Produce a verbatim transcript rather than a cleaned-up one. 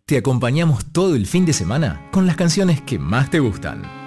Te acompañamos todo el fin de semana con las canciones que más te gustan.